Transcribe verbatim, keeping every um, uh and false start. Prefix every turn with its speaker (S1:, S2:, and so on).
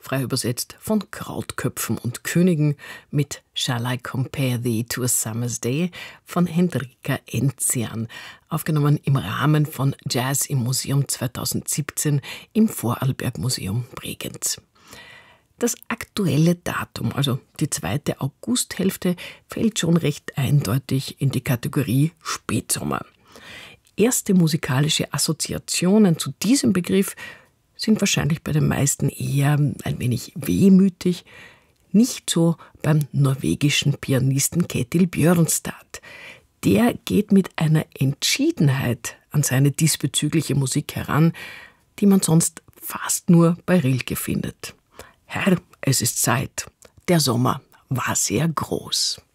S1: frei übersetzt von Krautköpfen und Königen mit Shall I Compare Thee to a Summer's Day von Henrika Enzian, aufgenommen im Rahmen von Jazz im Museum zweitausendsiebzehn im Vorarlberg Museum Bregenz. Das aktuelle Datum, also die zweite Augusthälfte, fällt schon recht eindeutig in die Kategorie Spätsommer. Erste musikalische Assoziationen zu diesem Begriff sind wahrscheinlich bei den meisten eher ein wenig wehmütig, nicht so beim norwegischen Pianisten Ketil Bjørnstad. Der geht mit einer Entschiedenheit an seine diesbezügliche Musik heran, die man sonst fast nur bei Rilke findet. Herr, es ist Zeit. Der Sommer war sehr groß.